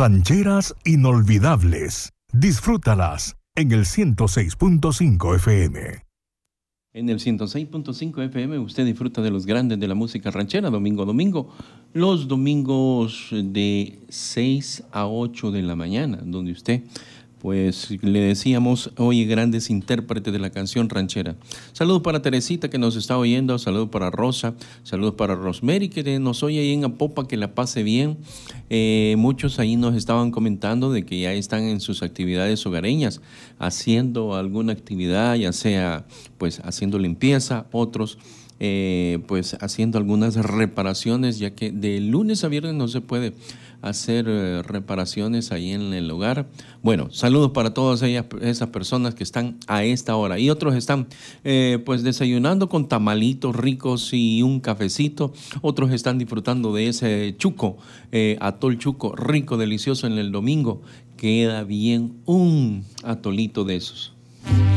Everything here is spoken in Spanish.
Rancheras inolvidables. Disfrútalas en el 106.5 FM. En el 106.5 FM usted disfruta de los grandes de la música ranchera, domingo a domingo. Los domingos de 6 a 8 de la mañana, donde usted, pues le decíamos, oye, grandes intérpretes de la canción ranchera. Saludos para Teresita que nos está oyendo, saludos para Rosa, saludos para Rosemary que nos oye ahí en Apopa, que la pase bien. Muchos ahí nos estaban comentando de que ya están en sus actividades hogareñas, haciendo alguna actividad, ya sea pues haciendo limpieza, otros pues haciendo algunas reparaciones, ya que de lunes a viernes no se puede hacer reparaciones ahí en el hogar. Bueno, saludos para todas esas personas que están a esta hora. Y otros están pues desayunando con tamalitos ricos y un cafecito. Otros están disfrutando de ese chuco, atol chuco, rico, delicioso en el domingo. Queda bien un atolito de esos.